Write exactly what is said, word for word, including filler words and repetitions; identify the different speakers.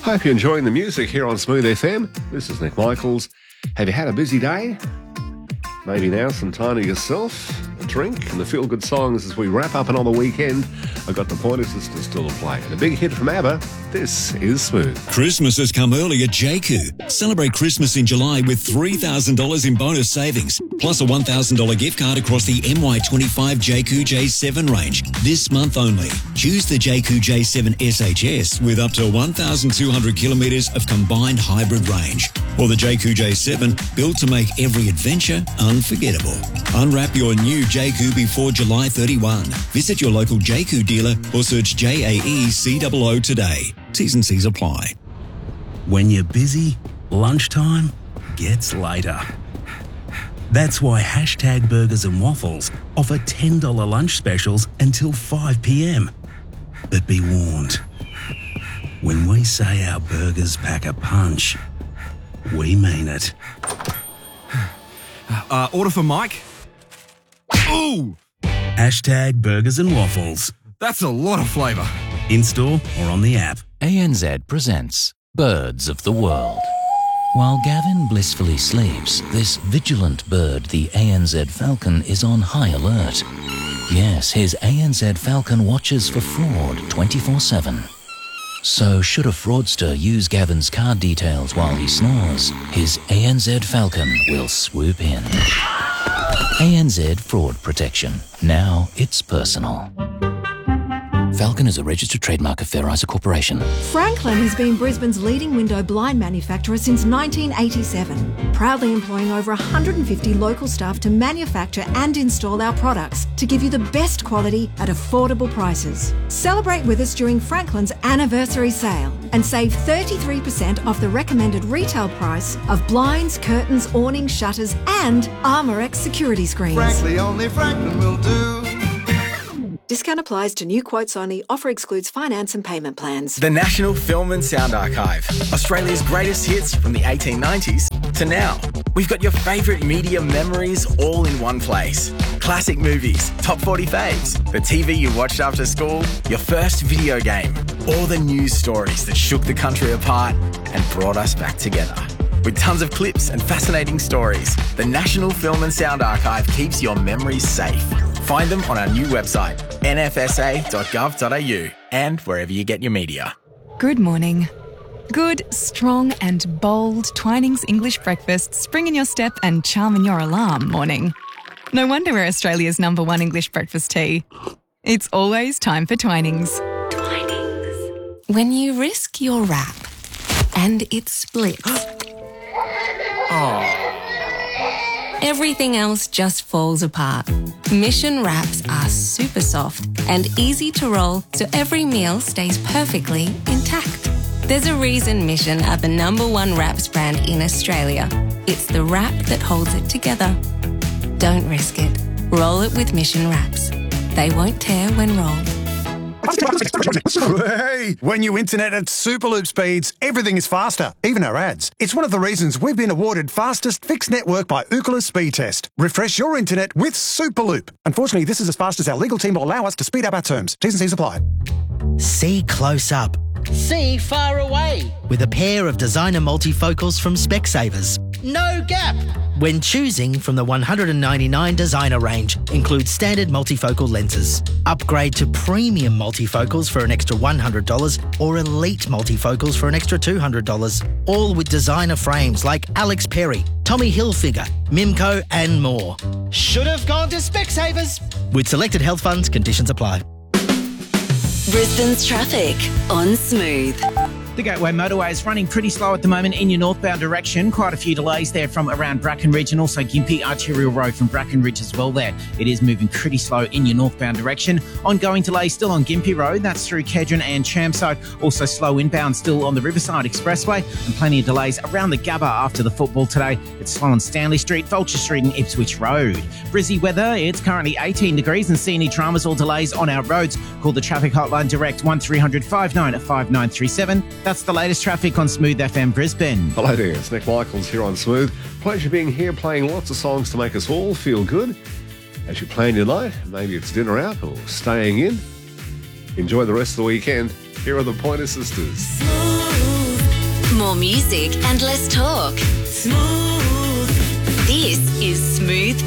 Speaker 1: Hope you're enjoying the music here on Smooth F M. This is Nick Michaels. Have you had a busy day? Maybe now some time to yourself, a drink, and the feel-good songs as we wrap up another weekend. I've got the Pointer Sisters still to play. And a big hit from ABBA. This is Smooth.
Speaker 2: Christmas has come early at J Q. Celebrate Christmas in July with three thousand dollars in bonus savings, plus a one thousand dollars gift card across the M Y twenty-five J Q J seven range. This month only. Choose the J Q J seven S H S with up to one thousand two hundred kilometres of combined hybrid range. Or the J Q J seven, built to make every adventure unforgettable. Unwrap your new J Q before July thirty-first. Visit your local J Q dealer or search J A E C O O today. T's and C's apply.
Speaker 3: When you're busy, lunchtime gets later. That's why Hashtag Burgers and Waffles offer ten dollars lunch specials until five p.m. But be warned, when we say our burgers pack a punch, we mean it.
Speaker 4: Uh, order for Mike. Ooh!
Speaker 3: Hashtag Burgers and Waffles.
Speaker 4: That's a lot of flavour.
Speaker 3: In-store or on the app.
Speaker 5: A N Z presents Birds of the World. While Gavin blissfully sleeps, this vigilant bird, the A N Z falcon, is on high alert. Yes, his A N Z falcon watches for fraud twenty-four seven. So should a fraudster use Gavin's card details while he snores, his A N Z falcon will swoop in. A N Z Fraud Protection. Now it's personal. Falcon is a registered trademark of Fair Isa Corporation.
Speaker 6: Franklin has been Brisbane's leading window blind manufacturer since nineteen eighty-seven, proudly employing over one hundred fifty local staff to manufacture and install our products to give you the best quality at affordable prices. Celebrate with us during Franklin's anniversary sale and save thirty-three percent off the recommended retail price of blinds, curtains, awnings, shutters and Armorex security screens.
Speaker 7: Frankly, only Franklin will do.
Speaker 6: Discount applies to new quotes only. Offer excludes finance and payment plans.
Speaker 8: The National Film and Sound Archive. Australia's greatest hits from the eighteen nineties to now. We've got your favourite media memories all in one place. Classic movies, top forty faves, the T V you watched after school, your first video game, all the news stories that shook the country apart and brought us back together. With tons of clips and fascinating stories, the National Film and Sound Archive keeps your memories safe. Find them on our new website, n f s a dot gov dot a u, and wherever you get your media.
Speaker 9: Good morning. Good, strong and bold Twinings English breakfast spring in your step and charm in your alarm morning. No wonder we're Australia's number one English breakfast tea. It's always time for Twinings.
Speaker 10: Twinings. When you risk your wrap and it splits.
Speaker 8: Oh.
Speaker 10: Everything else just falls apart. Mission wraps are super soft and easy to roll so every meal stays perfectly intact. There's a reason Mission are the number one wraps brand in Australia. It's the wrap that holds it together. Don't risk it. Roll it with Mission wraps. They won't tear when rolled.
Speaker 11: Hey, when you internet at Superloop speeds, everything is faster, even our ads. It's one of the reasons we've been awarded fastest fixed network by Ookla Speed Test. Refresh your internet with Superloop. Unfortunately, this is as fast as our legal team will allow us to speed up our terms. T's and C's apply.
Speaker 12: See close up. See far away. With a pair of designer multifocals from Specsavers. No gap. When choosing from the one hundred ninety-nine designer range, includes standard multifocal lenses. Upgrade to premium multifocals for an extra one hundred dollars or elite multifocals for an extra two hundred dollars. All with designer frames like Alex Perry, Tommy Hilfiger, Mimco and more.
Speaker 13: Should have gone to Specsavers.
Speaker 12: With selected health funds, conditions apply.
Speaker 14: Brisbane's traffic on Smooth.
Speaker 15: The Gateway Motorway is running pretty slow at the moment in your northbound direction. Quite a few delays there from around Brackenridge and also Gympie Arterial Road from Brackenridge as well there. It is moving pretty slow in your northbound direction. Ongoing delays still on Gympie Road. That's through Kedron and Chermside. Also slow inbound still on the Riverside Expressway and plenty of delays around the Gabba after the football today. It's slow on Stanley Street, Vulture Street and Ipswich Road. Brizzy weather, it's currently eighteen degrees and see any dramas or delays on our roads. Call the traffic hotline direct one three hundred five nine five nine three seven. That's the latest traffic on Smooth F M Brisbane.
Speaker 1: Hello there, it's Nick Michaels here on Smooth. Pleasure being here, playing lots of songs to make us all feel good. As you plan your night, maybe it's dinner out or staying in. Enjoy the rest of the weekend. Here are the Pointer Sisters.
Speaker 7: Smooth.
Speaker 14: More music and less talk. Smooth. This is Smooth